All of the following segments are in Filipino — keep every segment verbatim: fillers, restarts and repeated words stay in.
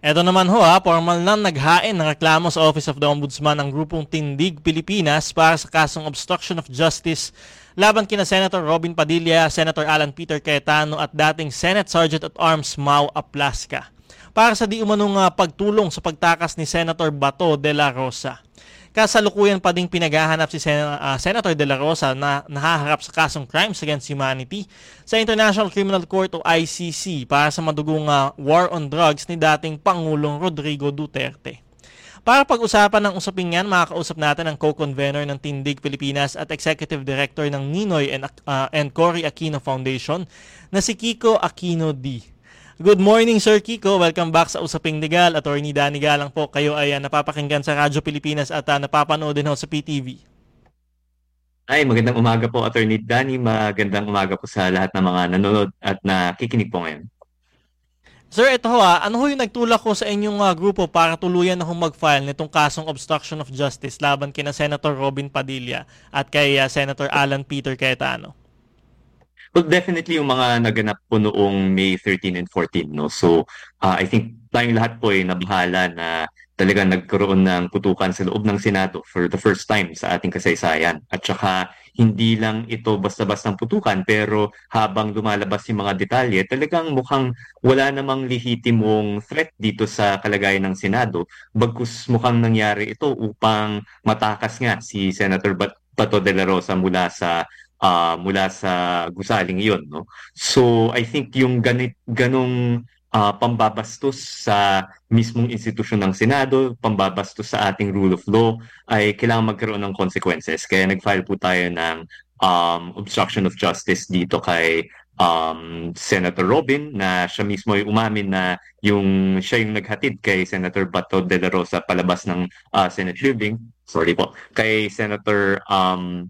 Eto naman ho ha, formal na naghain ng reklamo sa Office of the Ombudsman ang grupong Tindig Pilipinas para sa kasong obstruction of justice laban kina Senator Robin Padilla, Senator Alan Peter Cayetano at dating Senate Sergeant at Arms Mau Aplasca para sa di umanong uh, pagtulong sa pagtakas ni Senator Bato de la Rosa. Kasalukuyan pa ding pinaghahanap si Sen- uh, Senator De La Rosa na nahaharap sa kasong Crimes Against Humanity sa International Criminal Court o I C C para sa madugong uh, war on drugs ni dating Pangulong Rodrigo Duterte. Para pag-usapan ng usaping yan, makakausap natin ang co-convener ng Tindig Pilipinas at Executive Director ng Ninoy and, uh, and Cory Aquino Foundation na si Kiko Aquino D. Good morning, Sir Kiko. Welcome back sa Usaping Legal. Attorney Danny Galang po. Kayo ay uh, napapakinggan sa Radyo Pilipinas at uh, napapanood din ho sa P T V. Ay, magandang umaga po, Attorney Danny. Magandang umaga po sa lahat ng mga nanonood at nakikinig po ngayon. Sir, ito ho ah, ano ho yung nagtulak ko sa inyong uh, grupo para tuluyan na ho mag-file nitong kasong obstruction of justice laban kina Senator Robin Padilla at kay uh, Senator Alan Peter Cayetano? Well, definitely yung mga naganap po noong May thirteen and fourteen, no? So, uh, I think tayong lahat po ay nabahala na talagang nagkaroon ng putukan sa loob ng Senado for the first time sa ating kasaysayan. At saka, hindi lang ito basta-bastang putukan, pero habang lumalabas yung mga detalye, talagang mukhang wala namang lehitimong threat dito sa kalagayan ng Senado. Bagkus mukhang nangyari ito upang matakas nga si Senator Bat- Bato de la Rosa mula sa uh, mula sa gusaling iyon, no? So I think yung ganit ganong uh, pambabastos sa mismong institusyon ng Senado, pambabastos sa ating rule of law ay kailangan magkaroon ng consequences. Kaya nag-file po tayo ng um, obstruction of justice dito kay um, Senator Robin na siya mismo ay umamin na yung siya yung naghatid kay Senator Bato de la Rosa palabas ng uh, Senate building. Sorry po. Kay Senator um,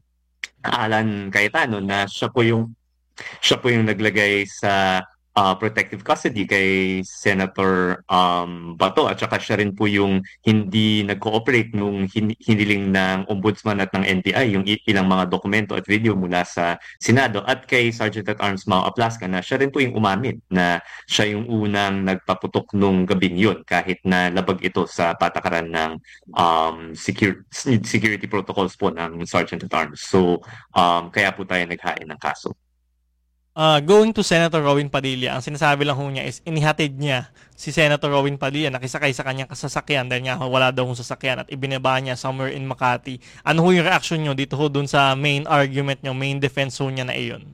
Alan Cayetano na siya po yung siya po yung naglagay sa uh, protective custody kay Senator um, Bato at saka siya rin po yung hindi nag-cooperate nung hin- hiniling ng Ombudsman at ng N B I yung i- ilang mga dokumento at video mula sa Senado at kay Sergeant at Arms Mau Aplasca na siya rin po yung umamin na siya yung unang nagpaputok nung gabing yun kahit na labag ito sa patakaran ng um, secure, security protocols po ng Sergeant at Arms. So, um, kaya po tayo naghain ng kaso. Uh, going to Senator Robin Padilla, ang sinasabi lang ho niya is inihatid niya si Senator Robin Padilla nakisakay sa kanyang kasasakyan dahil nga wala daw kong sasakyan at ibinaba niya somewhere in Makati. Ano ho yung reaction niyo dito ho dun sa main argument niyo, main defense ho niya na iyon?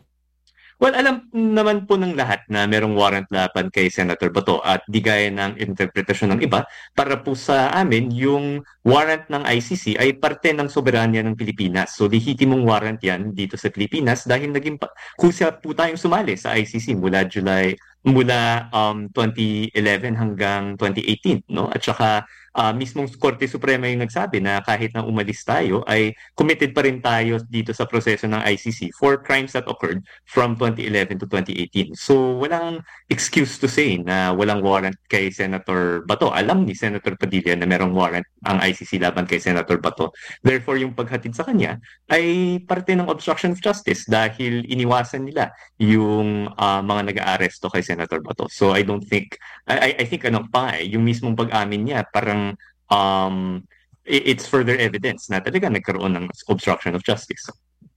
Well, alam naman po ng lahat na merong warrant laban kay Senator Bato at di gaya ng interpretasyon ng iba, para po sa amin, yung warrant ng I C C ay parte ng soberanya ng Pilipinas. So, lehitimong warrant yan dito sa Pilipinas dahil naging pa- kusa po tayong sumali sa I C C mula July mula um, twenty eleven hanggang twenty eighteen, no? At saka uh, mismong Korte Suprema yung nagsabi na kahit na umalis tayo ay committed pa rin tayo dito sa proseso ng I C C for crimes that occurred from twenty eleven to twenty eighteen. So walang excuse to say na walang warrant kay Senator Bato. Alam ni Senator Padilla na merong warrant ang I C C laban kay Senator Bato. Therefore, yung paghatid sa kanya ay parte ng obstruction of justice dahil iniwasan nila yung uh, mga nag-aaresto kay Senator Bato. So I don't think, I, I think ano pa eh, yung mismong pag-amin niya parang um, it's further evidence na talaga nagkaroon ng obstruction of justice.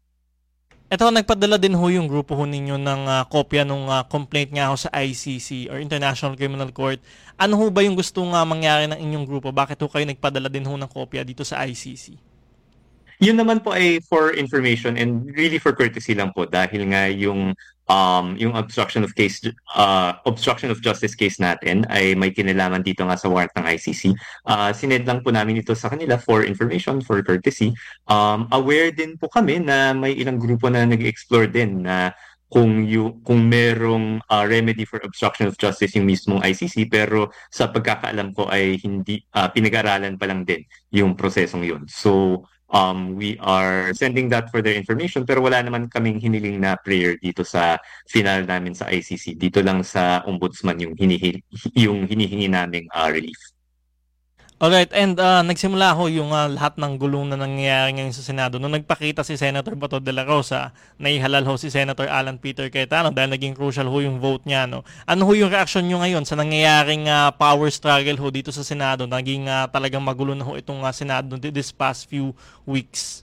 Ito, nagpadala din ho yung grupo ho ninyo ng uh, kopya ng uh, complaint nga ho sa I C C or International Criminal Court. Ano ho ba yung gusto nga mangyari ng inyong grupo? Bakit ho kayo nagpadala din ho ng kopya dito sa I C C? Yun naman po ay for information and really for courtesy lang po dahil nga yung um yung obstruction of case uh obstruction of justice case natin ay may kinalaman dito nga sa warrant ng I C C. Uh sinend lang po namin ito sa kanila for information, for courtesy. Um aware din po kami na may ilang grupo na nag-explore din na kung yung kung merong uh, remedy for obstruction of justice yung mismong I C C pero sa pagkakaalam ko ay hindi uh, pinag-aralan pa lang din yung prosesong yun. So Um, we are sending that for their information pero wala naman kaming hiniling na prayer dito sa final namin sa I C C. Dito lang sa Ombudsman yung hinihingi, yung hinihingi naming uh, relief. Alright, and ah, nagsimula ho yung ah, lahat ng gulong na nangyayari ngayon sa Senado. Nung nagpakita si Senator Bato de la Rosa, naihalal ho si Senator Alan Peter Cayetano dahil naging crucial ho yung vote niya. No? Ano ho yung reaction nyo ngayon sa nangyayaring ah, power struggle ho dito sa Senado? Naging ah, talagang magulo na ho itong ah, Senado this past few weeks.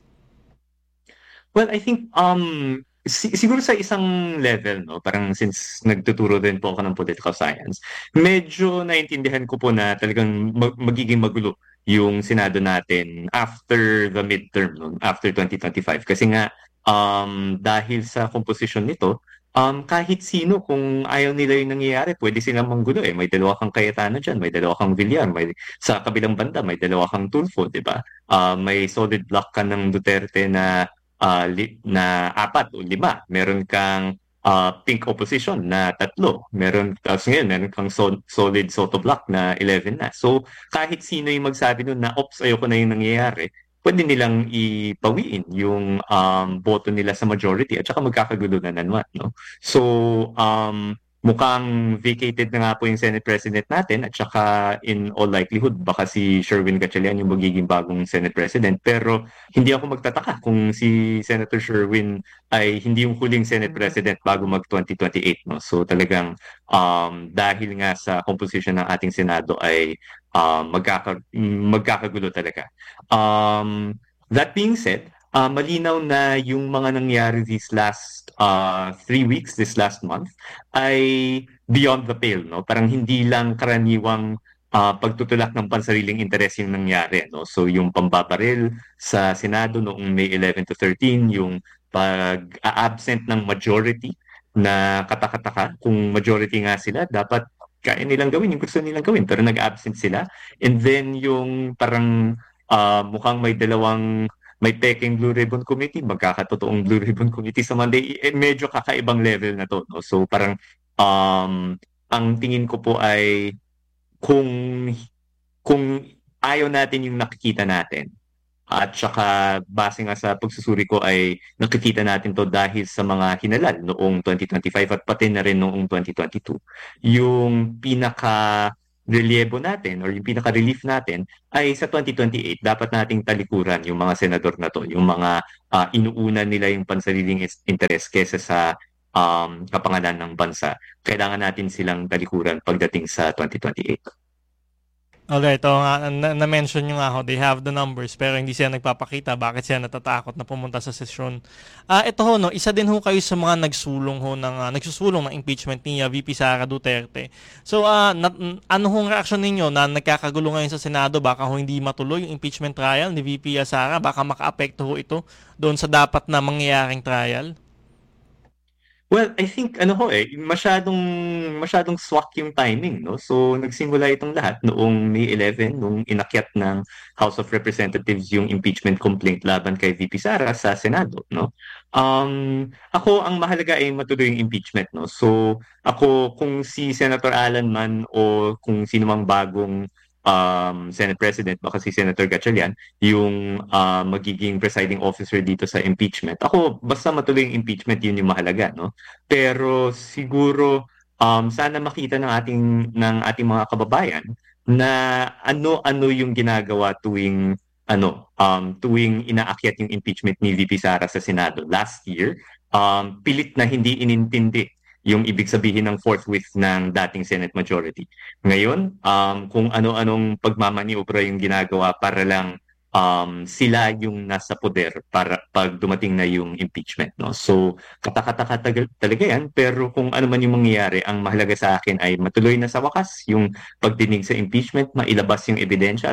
Well, I think um si- siguro sa isang level, no, parang since nagtuturo din po ako ng political science, medyo naintindihan ko po na talagang mag- magiging magulo yung Senado natin after the midterm, no, after twenty twenty-five. Kasi nga um dahil sa composition nito, um kahit sino kung ayaw nila yung nangyayari, pwede silang manggulo eh. May dalawa kang Cayetano dyan, may dalawa kang Villar, may sa kabilang banda may dalawa kang Tulfo, di ba? Ah, may solid block ka ng Duterte na ah, li- na apat o lima. Meron kang ah, pink opposition na tatlo. Meron, tapos ngayon, meron kang sol- solid Soto block na eleven na. So, kahit sino yung magsabi nun na, ops, ayoko na yung nangyayari, pwede nilang ipawiin yung um, boto nila sa majority at saka magkakagulo na naman, no? So, um, mukhang vacated na nga po yung Senate President natin at saka in all likelihood, baka si Sherwin Gatchalian yung magiging bagong Senate President. Pero hindi ako magtataka kung si Senator Sherwin ay hindi yung huling Senate President bago mag twenty twenty-eight, no? So talagang um, dahil nga sa composition ng ating Senado ay um, magkaka magkakagulo talaga. Um, that being said, uh, malinaw na yung mga nangyari these last uh, three weeks, this last month, ay beyond the pale, no? Parang hindi lang karaniwang ah, pagtutulak ng pansariling interes yung nangyari, no? So yung pambabaril sa Senado noong May eleven to thirteen, yung pag-absent ng majority na katakataka, kung majority nga sila, dapat kaya nilang gawin yung gusto nilang gawin, pero nag-absent sila. And then yung parang ah, mukhang may dalawang may peking Blue Ribbon Committee, magkakatotoong Blue Ribbon Committee sa Monday, eh, medyo kakaibang level na to, no? So parang um, ang tingin ko po ay kung kung ayaw natin yung nakikita natin at saka base nga sa pagsusuri ko ay nakikita natin to dahil sa mga hinalal noong twenty twenty-five at pati na rin noong twenty twenty-two. Yung pinaka relyebo natin or yung pinaka relief natin ay sa twenty twenty-eight dapat nating talikuran yung mga senador na to, yung mga ah, inuuna nila yung pansariling is- interes kesa sa um, kapangalan ng bansa. Kailangan natin silang talikuran pagdating sa twenty twenty-eight. Alright, oo nga, na- na-mention nyo nga ho, they have the numbers pero hindi sila nagpapakita bakit sila natatakot na pumunta sa sesyon. Ah, ito ho, no, isa din ho kayo sa mga nagsulong ho ng, ah, nagsusulong ng impeachment ni ah, V P Sara Duterte. So, ah, na, ano hong reaksyon ninyo na nagkakagulo ngayon sa Senado? Baka ho hindi matuloy yung impeachment trial ni V P Sara? Baka maka-apekto ho ito doon sa dapat na mangyayaring trial? Well, I think ano ho eh, masyadong masyadong swak yung timing, no? So nagsimula itong lahat noong May eleven nung inakyat ng House of Representatives yung impeachment complaint laban kay V P Sara sa Senado, no? Um, ako ang mahalaga ay matuloy yung impeachment, no? So ako kung si Senator Alan man o kung sino mang bagong um, Senate President, baka si Senator Gatchalian, yung ah, magiging presiding officer dito sa impeachment. Ako, basta matuloy yung impeachment, yun yung mahalaga, no? Pero siguro um, sana makita ng ating ng ating mga kababayan na ano-ano yung ginagawa tuwing ano um tuwing inaakyat yung impeachment ni V P Sara sa Senado last year, um pilit na hindi inintindi yung ibig sabihin ng forthwith ng dating Senate majority. Ngayon, um, kung ano-anong pagmamaniobra yung ginagawa para lang um, sila yung nasa poder para pag dumating na yung impeachment, no? So, katakataka tagal- talaga yan, pero kung ano man yung mangyayari, ang mahalaga sa akin ay matuloy na sa wakas yung pagdinig sa impeachment, mailabas yung ebidensya